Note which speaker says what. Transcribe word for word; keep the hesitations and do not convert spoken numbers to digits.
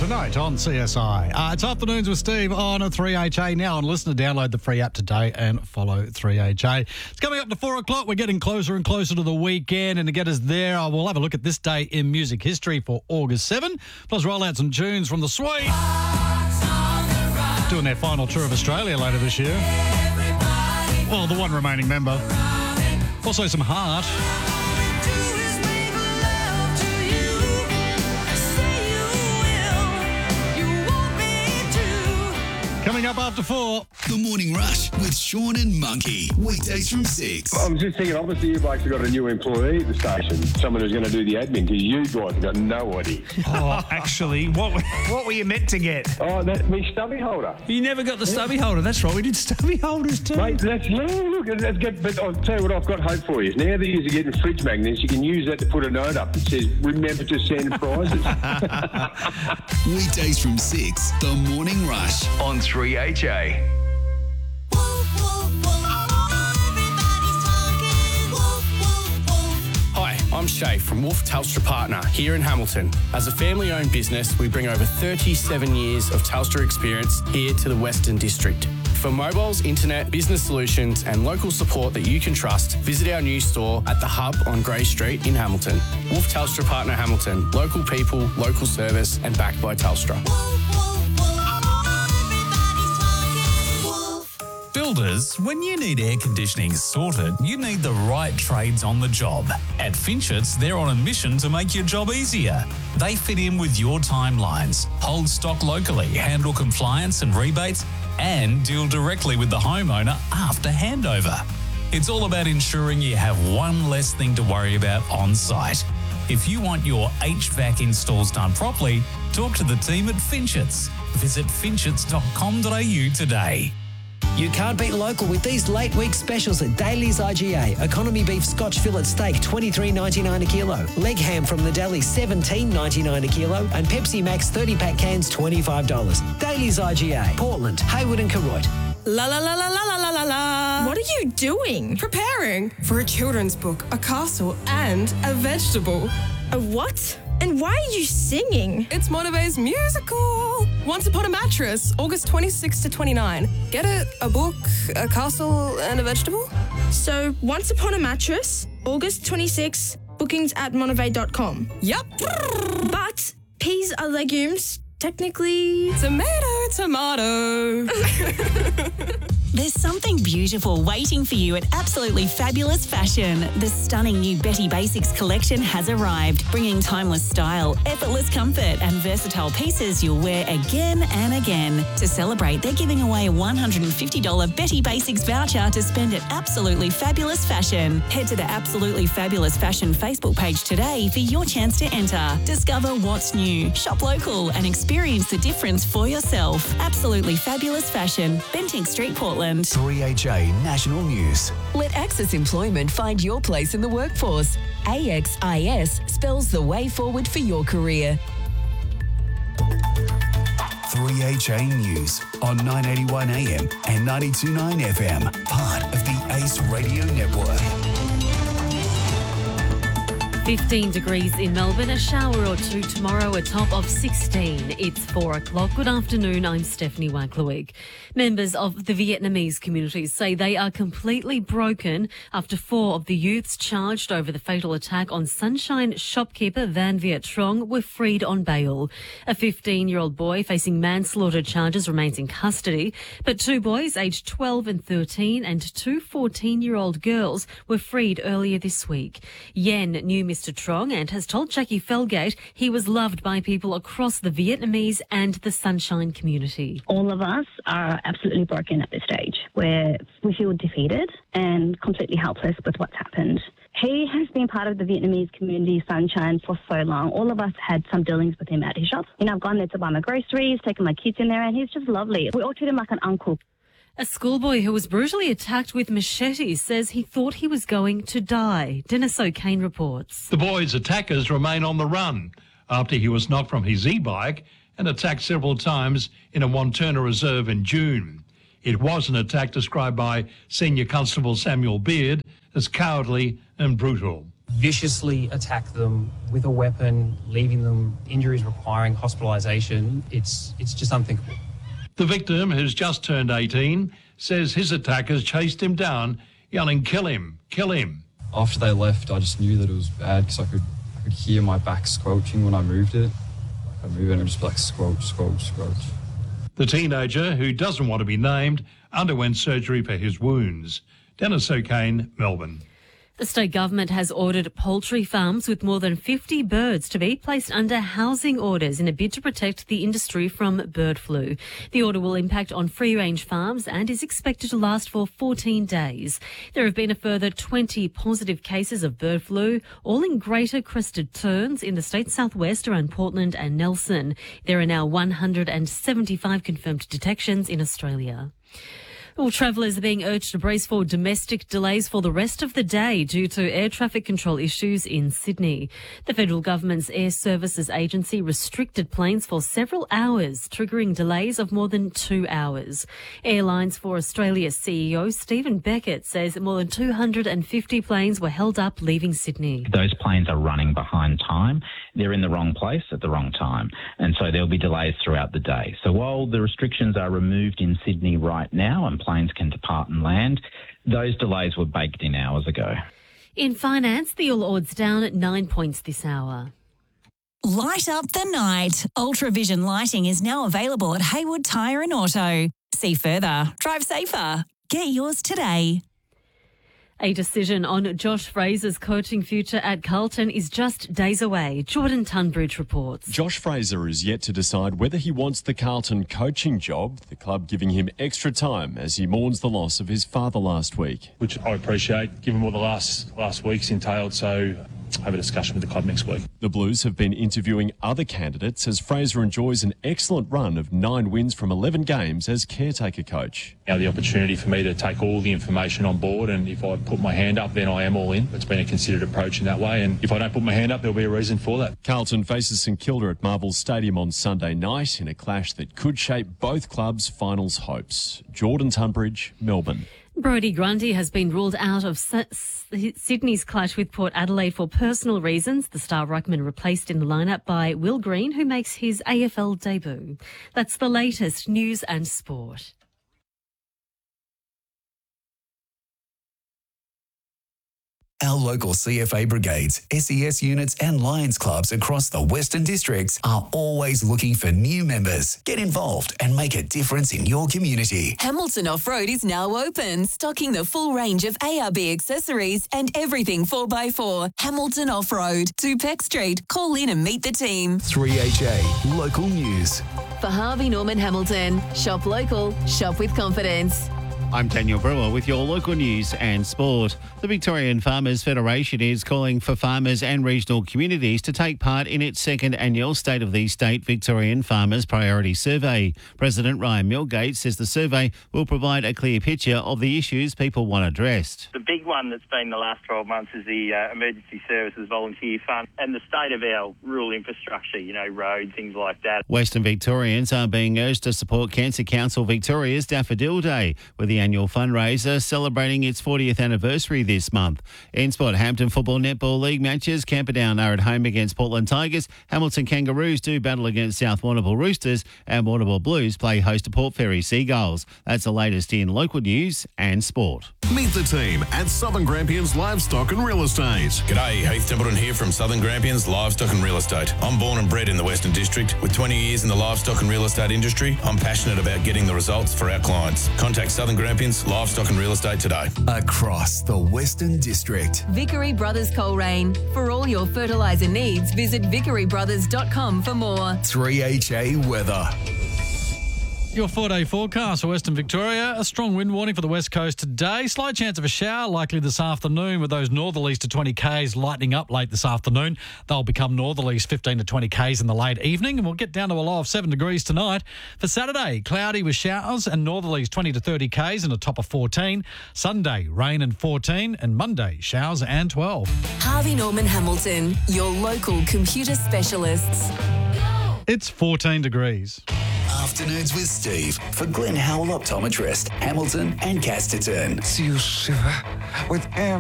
Speaker 1: tonight on C S I. Uh, it's Afternoons with Steve on three H A now, and listen to download the free app today and follow three H A. It's coming up to four o'clock. We're getting closer and closer to the weekend, and to get us there, uh, we'll have a look at this day in music history for August seventh, plus roll out some tunes from the Sweet. Doing their final tour of Australia later this year. Well, the one remaining member. Also some Heart. Coming up after four.
Speaker 2: The Morning Rush with Sean and Monkey. Weekdays from six.
Speaker 3: I was just thinking, obviously you blokes have got a new employee at the station. Someone who's going to do the admin, because you guys have got no idea.
Speaker 4: Oh, actually, what were, what were you meant to get?
Speaker 3: Oh, that's me stubby holder.
Speaker 4: You never got the stubby holder. That's right, we did stubby holders too.
Speaker 3: Mate, that's, yeah, look, that's good. But I'll tell you what, I've got hope for you. Now that you're getting fridge magnets, you can use that to put a note up that says, remember to send prizes.
Speaker 2: Weekdays from six. The Morning Rush on three H A.
Speaker 5: Hi, I'm Shay from Wolf Telstra Partner here in Hamilton. As a family-owned business, we bring over thirty-seven years of Telstra experience here to the Western District. For mobiles, internet, business solutions and local support that you can trust, visit our new store at The Hub on Grey Street in Hamilton. Wolf Telstra Partner Hamilton. Local people, local service and backed by Telstra.
Speaker 6: Builders, when you need air conditioning sorted, you need the right trades on the job. At Finchets, they're on a mission to make your job easier. They fit in with your timelines, hold stock locally, handle compliance and rebates, and deal directly with the homeowner after handover. It's all about ensuring you have one less thing to worry about on site. If you want your H V A C installs done properly, talk to the team at Finchets. Visit finchets dot com dot a u today.
Speaker 7: You can't beat local with these late week specials at Daly's I G A. Economy beef Scotch fillet steak, twenty-three ninety-nine a kilo. Leg ham from the deli, seventeen ninety-nine a kilo. And Pepsi Max thirty pack cans, twenty-five dollars. Daly's I G A. Portland, Hayward and Karoit.
Speaker 8: La la la la la la la la la.
Speaker 9: What are you doing?
Speaker 8: Preparing for a children's book, a castle, and a vegetable.
Speaker 9: A what? And why are you singing?
Speaker 8: It's Monterey's musical. Once Upon a Mattress, August twenty-sixth to twenty-ninth. Get it? A book, a castle, and a vegetable?
Speaker 9: So, Once Upon a Mattress, August twenty-sixth, bookings at monterey dot com.
Speaker 8: Yup.
Speaker 9: But peas are legumes, technically.
Speaker 8: Tomato, tomato.
Speaker 10: There's something beautiful waiting for you at Absolutely Fabulous Fashion. The stunning new Betty Basics collection has arrived, bringing timeless style, effortless comfort and versatile pieces you'll wear again and again. To celebrate, they're giving away a one hundred fifty dollars Betty Basics voucher to spend at Absolutely Fabulous Fashion. Head to the Absolutely Fabulous Fashion Facebook page today for your chance to enter. Discover what's new, shop local and experience the difference for yourself. Absolutely Fabulous Fashion, Bentinck Street, Portland.
Speaker 2: three H A National News.
Speaker 11: Let Access Employment find your place in the workforce. A X I S spells the way forward for your career.
Speaker 2: three H A News on nine eighty-one A M and ninety-two point nine F M. Part of the Ace Radio Network.
Speaker 12: fifteen degrees in Melbourne, a shower or two tomorrow, a top of sixteen. It's four o'clock. Good afternoon, I'm Stephanie Waklawig. Members of the Vietnamese community say they are completely broken after four of the youths charged over the fatal attack on Sunshine shopkeeper Van Viet Trong were freed on bail. A fifteen-year-old boy facing manslaughter charges remains in custody, but two boys aged twelve and thirteen and two fourteen-year-old girls were freed earlier this week. Yen knew Mister Trong and has told Jackie Felgate he was loved by people across the Vietnamese and the Sunshine community.
Speaker 13: All of us are absolutely broken at this stage, where we feel defeated and completely helpless with what's happened. He has been part of the Vietnamese community, Sunshine, for so long. All of us had some dealings with him at his shop. You know, I've gone there to buy my groceries, taken my kids in there, and he's just lovely. We all treat him like an uncle.
Speaker 12: A schoolboy who was brutally attacked with machetes says he thought he was going to die. Dennis O'Kane reports.
Speaker 14: The boy's attackers remain on the run after he was knocked from his e-bike and attacked several times in a Wanturna reserve in June. It was an attack described by Senior Constable Samuel Beard as cowardly and brutal.
Speaker 15: viciously attack them with a weapon, leaving them injuries requiring hospitalisation. It's it's just unthinkable.
Speaker 14: The victim, who's just turned eighteen, says his attackers chased him down, yelling, "Kill him, kill him."
Speaker 16: After they left, I just knew that it was bad because I could, I could hear my back squelching when I moved it. I move it and it just like squelch, squelch, squelch.
Speaker 14: The teenager, who doesn't want to be named, underwent surgery for his wounds. Dennis O'Kane, Melbourne.
Speaker 12: The state government has ordered poultry farms with more than fifty birds to be placed under housing orders in a bid to protect the industry from bird flu. The order will impact on free-range farms and is expected to last for fourteen days. There have been a further twenty positive cases of bird flu, all in greater crested terns in the state's southwest around Portland and Nelson. There are now one hundred seventy-five confirmed detections in Australia. Well, travellers are being urged to brace for domestic delays for the rest of the day due to air traffic control issues in Sydney. The federal government's Air Services Agency restricted planes for several hours, triggering delays of more than two hours. Airlines for Australia C E O Stephen Beckett says more than two hundred fifty planes were held up leaving Sydney.
Speaker 17: Those planes are running behind time. They're in the wrong place at the wrong time. And so there'll be delays throughout the day. So while the restrictions are removed in Sydney right now and planes can depart and land, those delays were baked in hours ago.
Speaker 12: In finance, the All Ords down at nine points this hour.
Speaker 10: Light up the night. Ultravision lighting is now available at Haywood Tyre and Auto. See further. Drive safer. Get yours today.
Speaker 12: A decision on Josh Fraser's coaching future at Carlton is just days away. Jordan Tunbridge reports.
Speaker 18: Josh Fraser is yet to decide whether he wants the Carlton coaching job, the club giving him extra time as he mourns the loss of his father last week.
Speaker 19: Which I appreciate, given what the last last week's entailed, so have a discussion with the club next week.
Speaker 18: The Blues have been interviewing other candidates as Fraser enjoys an excellent run of nine wins from eleven games as caretaker coach.
Speaker 19: Now the opportunity for me to take all the information on board, and if I put my hand up, then I am all in. It's been a considered approach in that way, and if I don't put my hand up, there'll be a reason for that.
Speaker 18: Carlton faces St Kilda at Marvel Stadium on Sunday night in a clash that could shape both clubs' finals hopes. Jordan Tunbridge, Melbourne.
Speaker 12: Brodie Grundy has been ruled out of Sydney's clash with Port Adelaide for personal reasons. The star ruckman replaced in the lineup by Will Green, who makes his A F L debut. That's the latest news and sport.
Speaker 2: Our local C F A brigades, S E S units and Lions clubs across the Western Districts are always looking for new members. Get involved and make a difference in your community.
Speaker 11: Hamilton Off-Road is now open, stocking the full range of A R B accessories and everything four by four. Hamilton Off-Road, two Peck Street. Call in and meet the team.
Speaker 2: three H A Local News.
Speaker 11: For Harvey Norman Hamilton, shop local, shop with confidence.
Speaker 20: I'm Daniel Brewer with your local news and sport. The Victorian Farmers Federation is calling for farmers and regional communities to take part in its second annual State of the State Victorian Farmers Priority Survey. President Ryan Milgate says the survey will provide a clear picture of the issues people want addressed.
Speaker 21: The big one that's been the last twelve months is the uh, Emergency Services Volunteer Fund and the state of our rural infrastructure, you know, roads, things like that.
Speaker 20: Western Victorians are being urged to support Cancer Council Victoria's Daffodil Day, with the annual fundraiser celebrating its fortieth anniversary this month. In sport, Hampton Football Netball League matches. Camperdown are at home against Portland Tigers. Hamilton Kangaroos do battle against South Warrnambool Roosters, and Warrnambool Blues play host to Port Fairy Seagulls. That's the latest in local news and sport.
Speaker 22: Meet the team at Southern Grampians Livestock and Real Estate.
Speaker 23: G'day, Heath Templeton here from Southern Grampians Livestock and Real Estate. I'm born and bred in the Western District. With twenty years in the livestock and real estate industry, I'm passionate about getting the results for our clients. Contact Southern Grampians Livestock and Real Estate today.
Speaker 2: Across the Western District.
Speaker 11: Vickery Brothers Coleraine. For all your fertiliser needs, visit vickery brothers dot com for more.
Speaker 2: three H A Weather.
Speaker 1: Your four-day forecast for Western Victoria. A strong wind warning for the west coast today. Slight chance of a shower likely this afternoon with those northerlies to twenty kays lightening up late this afternoon. They'll become northerlies fifteen to twenty kays in the late evening, and we'll get down to a low of seven degrees tonight. For Saturday, cloudy with showers and northerlies twenty to thirty kays and a top of fourteen. Sunday, rain and fourteen, and Monday, showers and twelve.
Speaker 11: Harvey Norman Hamilton, your local computer specialists.
Speaker 1: It's fourteen degrees.
Speaker 2: Afternoons with Steve for Glenn Howell Optometrist, Hamilton and Casterton.
Speaker 24: See you shiver with air.